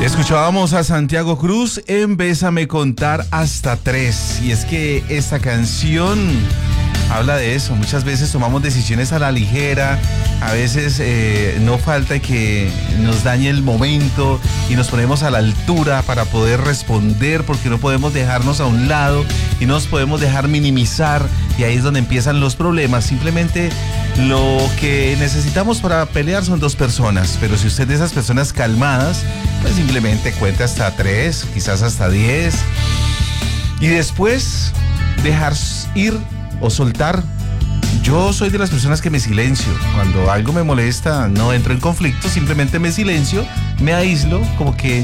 Escuchábamos a Santiago Cruz en Bésame contar hasta 3. Y es que esta canción habla de eso. Muchas veces tomamos decisiones a la ligera. A veces no falta que nos dañe el momento y nos ponemos a la altura para poder responder, porque no podemos dejarnos a un lado y no nos podemos dejar minimizar, y ahí es donde empiezan los problemas. Simplemente lo que necesitamos para pelear son 2 personas, pero si usted es de esas personas calmadas, pues simplemente cuenta hasta 3, quizás hasta 10, y después dejar ir o soltar. Yo soy de las personas que me silencio. Cuando algo me molesta, no entro en conflicto, simplemente me silencio, me aíslo, como que